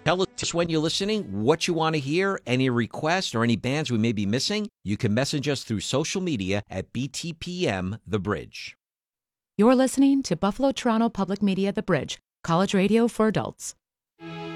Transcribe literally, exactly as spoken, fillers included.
Tell us when you're listening, what you want to hear, any requests, or any bands we may be missing. You can message us through social media at B T P M The Bridge. You're listening to Buffalo Toronto Public Media The Bridge, college radio for adults.